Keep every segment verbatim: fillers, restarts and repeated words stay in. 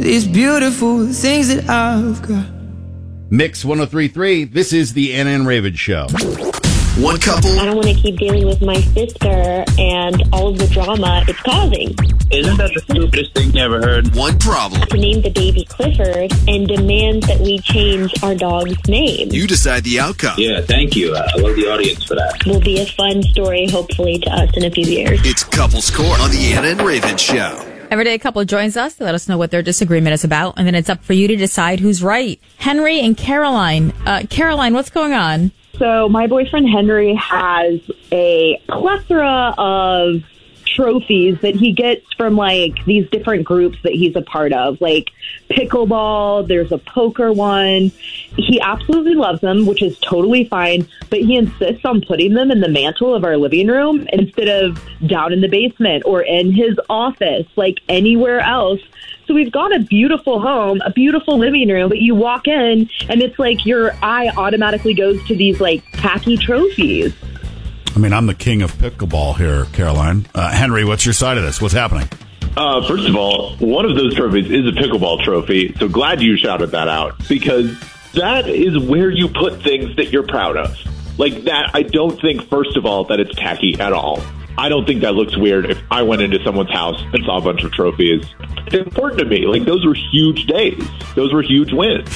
these beautiful things that I've got. Mix one oh three point three. This is the Anna and Raven Show. One couple. I don't want to keep dealing with my sister and all of the drama it's causing. Isn't that the stupidest thing you ever heard? One problem. To name the baby Clifford and demand that we change our dog's name. You decide the outcome. Yeah, thank you. Uh, I love the audience for that. Will be a fun story, hopefully, to us in a few years. It's Couples Court on the Anna and Raven Show. Every day a couple joins us to let us know what their disagreement is about, and then it's up for you to decide who's right. Henry and Caroline. Uh, Caroline, what's going on? So my boyfriend Henry has a plethora of trophies that he gets from like these different groups that he's a part of, like pickleball, there's a poker one. He absolutely loves them, which is totally fine, but he insists on putting them in the mantle of our living room instead of down in the basement or in his office, like anywhere else. So we've got a beautiful home, a beautiful living room, but you walk in and it's like your eye automatically goes to these like tacky trophies. I mean, I'm the king of pickleball here, Caroline. Uh, Henry, what's your side of this? What's happening? Uh, first of all, one of those trophies is a pickleball trophy, so glad you shouted that out, because that is where you put things that you're proud of. Like that, I don't think, first of all, that it's tacky at all. I don't think that looks weird if I went into someone's house and saw a bunch of trophies. It's important to me. Like, those were huge days. Those were huge wins.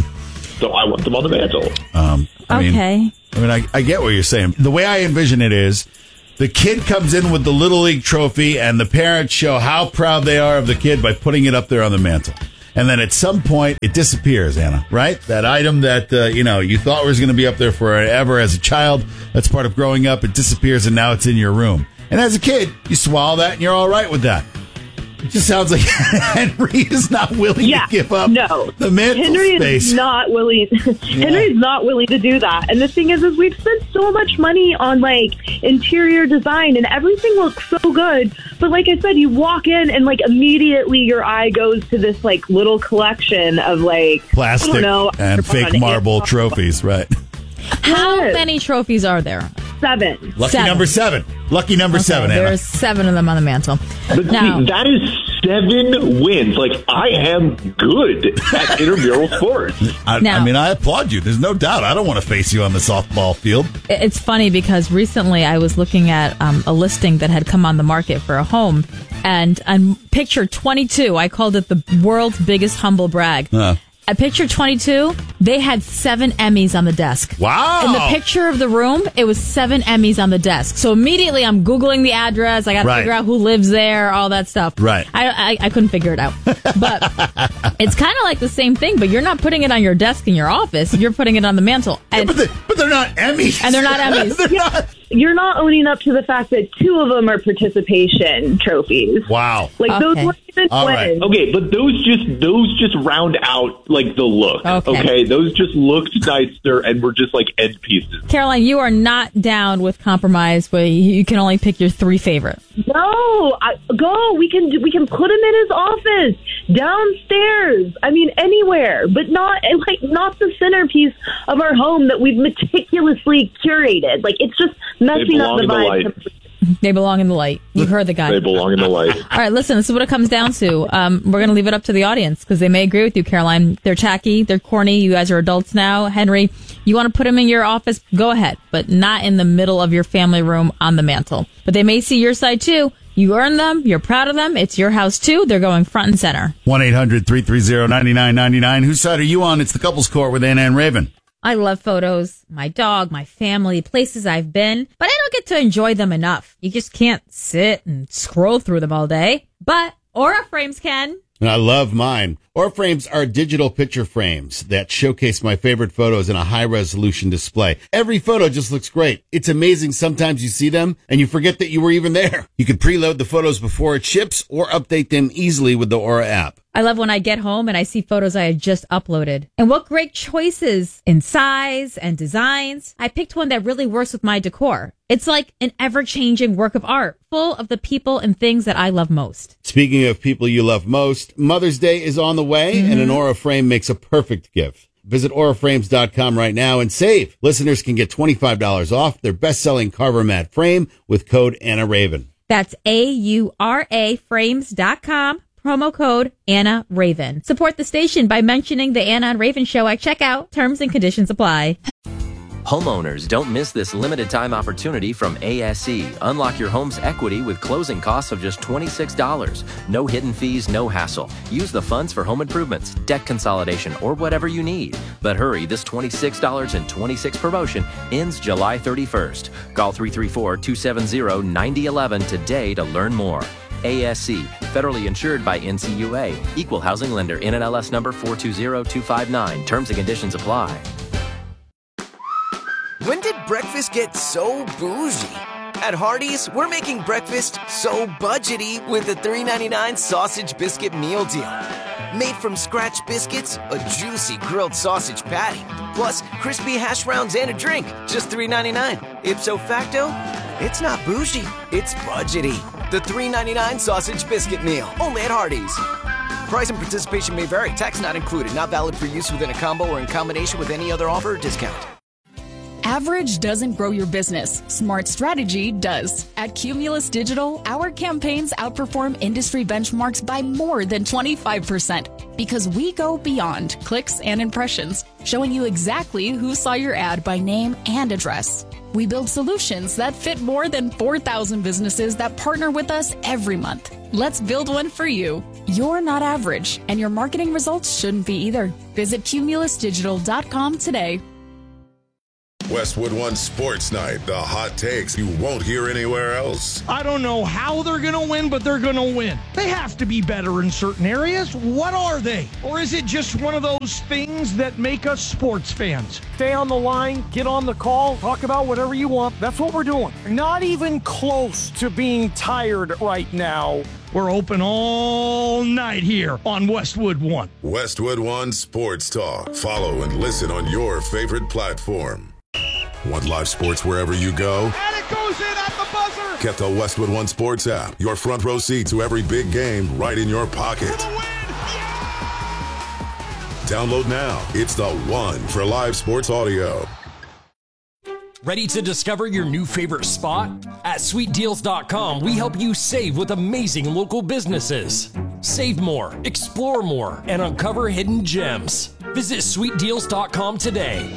So I want them on the mantle. Um, I okay. Mean, I mean, I, I get what you're saying. The way I envision it is the kid comes in with the Little League trophy and the parents show how proud they are of the kid by putting it up there on the mantle. And then at some point, it disappears, Anna, right? That item that, uh, you know, you thought was going to be up there forever as a child, that's part of growing up, it disappears and now it's in your room. And as a kid, you swallow that and you're all right with that. It just sounds like Henry is not willing yeah, to give up no. the mantle Henry space. is not willing. yeah. Henry's not willing to do that. And the thing is, is we've spent so much money on like interior design and everything looks so good. But like I said, you walk in and like immediately your eye goes to this like little collection of like plastic I don't know, and fake marble trophies, right? How Yes. many trophies are there? Seven. Lucky Seven. number seven. Lucky number Okay, seven, Anna. there's seven of them on the mantle. But Now, see, that is seven wins. Like, I am good at intramural sports. I, Now- I mean, I applaud you. There's no doubt. I don't want to face you on the softball field. it's funny because recently I was looking at um, a listing that had come on the market for a home, and on picture twenty-two, I called it the world's biggest humble brag. Uh. At picture twenty-two, they had seven Emmys on the desk. Wow. In the picture of the room, it was seven Emmys on the desk. So immediately I'm Googling the address. I got to Right. figure out who lives there, all that stuff. Right. I, I, I couldn't figure it out. But it's kind of like the same thing, but you're not putting it on your desk in your office. You're putting it on the mantle. And, But, they, but they're not Emmys. and they're not Emmys. They're not. You're not owning up to the fact that two of them are participation trophies. Wow. Like those Okay. weren't even All right. wins. Okay, but those just those just round out like the look. Okay. Okay, those just looked nicer and were just like end pieces. Caroline, you are not down with compromise where you you can only pick your three favorite. No, I, go. We can we can put him in his office, downstairs. I mean, anywhere, but not like not the centerpiece of our home that we've meticulously curated. Like it's just messing up belong the in the vibe. light. They belong in the light. You heard the guy. They belong in the light. All right, listen, this is what it comes down to. Um, we're going to leave it up to the audience because they may agree with you, Caroline. They're tacky. They're corny. You guys are adults now. Henry, you want to put them in your office? Go ahead, but not in the middle of your family room on the mantle. But they may see your side too. You earned them. You're proud of them. It's your house too. They're going front and center. one eight hundred three three zero nine nine nine nine. Whose side are you on? It's the Couples Court with Anna and Raven. I love photos, my dog, my family, places I've been, but I don't get to enjoy them enough. You just can't sit and scroll through them all day. But Aura frames can. And I love mine. Aura frames are digital picture frames that showcase my favorite photos in a high-resolution display. Every photo just looks great. It's amazing sometimes you see them and you forget that you were even there. You can preload the photos before it ships or update them easily with the Aura app. I love when I get home and I see photos I had just uploaded. And what great choices in size and designs. I picked one that really works with my decor. It's like an ever-changing work of art, full of the people and things that I love most. Speaking of people you love most, Mother's Day is on the way, mm-hmm. and an Aura frame makes a perfect gift. Visit aura frames dot com right now and save. Listeners can get twenty-five dollars off their best-selling Carver Mat frame with code AnnaRaven. That's A U R A frames dot com. promo code Anna Raven. Support the station by mentioning the Anna and Raven Show at checkout. Terms and conditions apply. Homeowners, don't miss this limited time opportunity from A S E. Unlock your home's equity with closing costs of just twenty-six dollars. No hidden fees, no hassle. Use the funds for home improvements, debt consolidation, or whatever you need. But hurry, this twenty-six dollars and twenty-six cents promotion ends July thirty-first. Call three three four, two seven zero, nine zero one one today to learn more. A S E, federally insured by N C U A. Equal housing lender, N M L S number four two zero two five nine. Terms and conditions apply. When did breakfast get so bougie? At Hardee's, we're making breakfast so budgety with the three ninety-nine sausage biscuit meal deal. Made from scratch biscuits, a juicy grilled sausage patty, plus crispy hash browns and a drink, just three ninety-nine. Ipso facto, it's not bougie, it's budgety. The three ninety-nine sausage biscuit meal, only at Hardee's. Price and participation may vary. Tax not included. Not valid for use within a combo or in combination with any other offer or discount. Average doesn't grow your business. Smart strategy does. At Cumulus Digital, our campaigns outperform industry benchmarks by more than twenty-five percent because we go beyond clicks and impressions, showing you exactly who saw your ad by name and address. We build solutions that fit more than four thousand businesses that partner with us every month. Let's build one for you. You're not average, and your marketing results shouldn't be either. Visit cumulus digital dot com today. Westwood One Sports Night, the hot takes you won't hear anywhere else. I don't know how they're going to win, but they're going to win. They have to be better in certain areas. What are they? Or is it just one of those things that make us sports fans? Stay on the line, get on the call, talk about whatever you want. That's what we're doing. Not even close to being tired right now. We're open all night here on Westwood One. Westwood One Sports Talk. Follow and listen on your favorite platform. Want live sports wherever you go? And it goes in at the buzzer! Get the Westwood One Sports app. Your front row seat to every big game right in your pocket. Yeah! Download now. It's the one for live sports audio. Ready to discover your new favorite spot? At sweet deals dot com, we help you save with amazing local businesses. Save more, explore more, and uncover hidden gems. Visit sweet deals dot com today.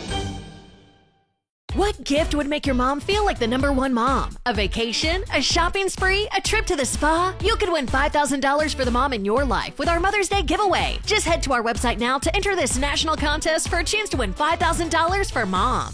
What gift would make your mom feel like the number one mom? A vacation? A shopping spree? A trip to the spa? You could win five thousand dollars for the mom in your life with our Mother's Day giveaway. Just head to our website now to enter this national contest for a chance to win five thousand dollars for mom.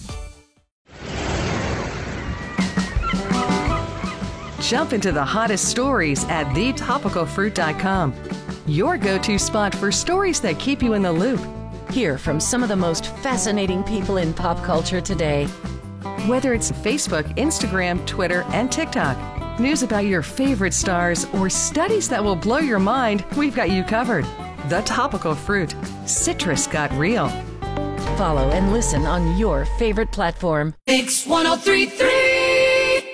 Jump into the hottest stories at the topical fruit dot com. Your go-to spot for stories that keep you in the loop. Hear from some of the most fascinating people in pop culture today. Whether it's Facebook, Instagram, Twitter, and TikTok, news about your favorite stars, or studies that will blow your mind, we've got you covered. The Topical Fruit. Citrus got real. Follow and listen on your favorite platform. Mix one oh three point three.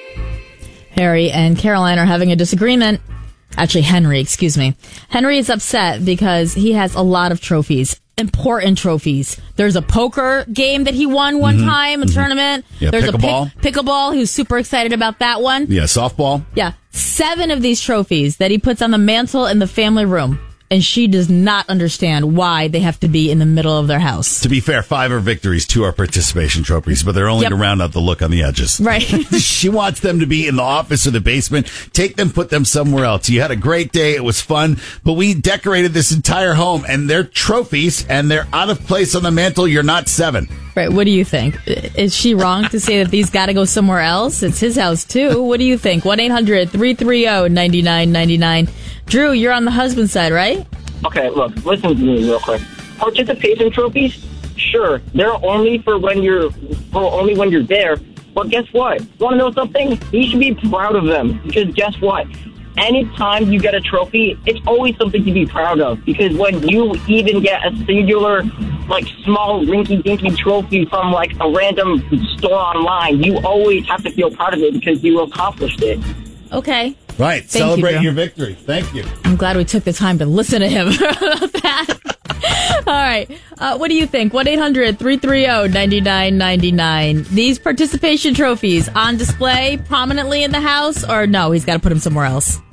Harry and Caroline are having a disagreement. Actually, Henry, excuse me. Henry is upset because he has a lot of trophies. Important trophies. There's a poker game that he won one mm-hmm. time, a mm-hmm. tournament. Yeah, There's pickleball. a pick, pickleball. He was super excited about that one. Yeah, softball. Yeah. Seven of these trophies that he puts on the mantle in the family room. And she does not understand why they have to be in the middle of their house. To be fair, five are victories, two are participation trophies, but they're only yep. to round out the look on the edges. Right. She wants them to be in the office or the basement. Take them, put them somewhere else. You had a great day. It was fun, but we decorated this entire home and they're trophies and they're out of place on the mantle. You're not seven. Right. What do you think? Is she wrong to say that these got to go somewhere else? It's his house, too. What do you think? one eight hundred three three zero nine nine nine nine. Drew, you're on the husband side, right? Okay, look, listen to me real quick. Participation trophies, sure, they're only for when you're for only when you're there. But guess what? Want to know something? You should be proud of them because guess what? Anytime you get a trophy, it's always something to be proud of. Because when you even get a singular, like small rinky-dinky trophy from like a random store online, you always have to feel proud of it because you accomplished it. Okay. Right. Thank Celebrate you, your victory. Thank you. I'm glad we took the time to listen to him about that. All right. Uh, what do you think? one eight hundred three three zero nine nine nine nine. These participation trophies on display prominently in the house, or no, he's got to put them somewhere else?